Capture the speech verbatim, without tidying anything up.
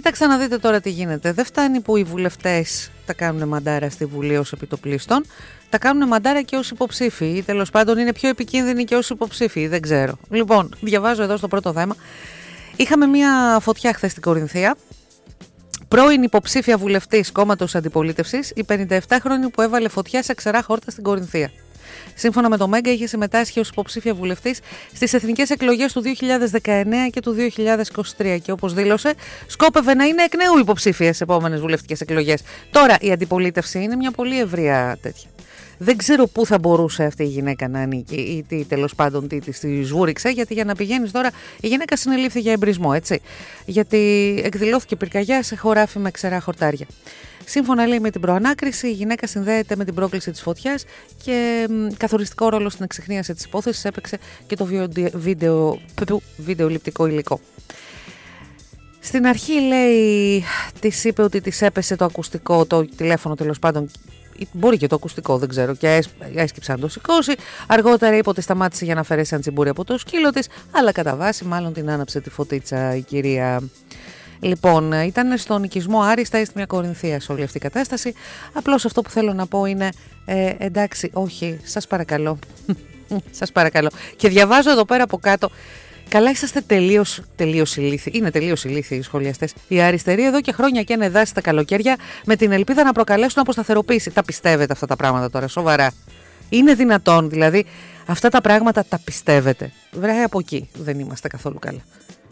Κοιτάξτε να δείτε τώρα τι γίνεται. Δεν φτάνει που οι βουλευτές τα κάνουν μαντάρα στη Βουλή ως επιτοπλίστων, τα κάνουν μαντάρα και ως υποψήφοι, ή τέλος πάντων είναι πιο επικίνδυνοι και ως υποψήφοι, δεν ξέρω. Λοιπόν, διαβάζω εδώ στο πρώτο θέμα. Είχαμε μια φωτιά χθες στην Κορινθία. Πρώην υποψήφια βουλευτής κόμματος αντιπολίτευσης, η πενηνταεπτάχρονη που έβαλε φωτιά σε ξερά χόρτα στην Κορινθία. Σύμφωνα με το Μέγκα, είχε συμμετάσχει ως υποψήφια βουλευτής στις εθνικές εκλογές του δύο χιλιάδες δεκαεννέα και του δύο χιλιάδες είκοσι τρία και όπως δήλωσε, σκόπευε να είναι εκ νέου υποψήφια σε επόμενες βουλευτικές εκλογές. Τώρα, η αντιπολίτευση είναι μια πολύ ευρεία τέτοια. Δεν ξέρω πού θα μπορούσε αυτή η γυναίκα να ανήκει ή τι τέλος πάντων τι της τη σβούριξε, γιατί για να πηγαίνεις τώρα, η γυναίκα συνελήφθη για εμπρισμό, έτσι. Γιατί εκδηλώθηκε πυρκαγιά σε χωράφι με ξερά χορτάρια. Σύμφωνα, λέει, με την προανάκριση, η γυναίκα συνδέεται με την πρόκληση της φωτιάς και μ, καθοριστικό ρόλο στην εξιχνίαση της υπόθεσης έπαιξε και το βίντεο, βιντεοληπτικό υλικό. Στην αρχή, λέει, της είπε ότι της έπεσε το ακουστικό, το τηλέφωνο τέλος πάντων, μπορεί και το ακουστικό, δεν ξέρω, και έσκυψε να το σηκώσει. Αργότερα είπε ότι σταμάτησε για να αφαιρέσει ένα τσιμπούρι από το σκύλο της, αλλά κατά βάση μάλλον την άναψε τη φωτίτσα η κυρία. Λοιπόν, ήταν στον οικισμό Άριστα, στη μια Κορινθία σε όλη αυτή η κατάσταση. Απλώς αυτό που θέλω να πω είναι, ε, εντάξει, όχι, σας παρακαλώ, σας παρακαλώ. Και διαβάζω εδώ πέρα από κάτω, καλά είσαστε τελείως, τελείως ηλίθιοι, είναι τελείως ηλίθιοι οι σχολιαστές. Οι αριστεροί εδώ και χρόνια καίνε δάση τα καλοκαίρια με την ελπίδα να προκαλέσουν αποσταθεροποίηση. Τα πιστεύετε αυτά τα πράγματα τώρα, σοβαρά? Είναι δυνατόν, δηλαδή, αυτά τα πράγματα τα πιστεύετε? Βρε, από εκεί δεν είμαστε καθόλου καλά.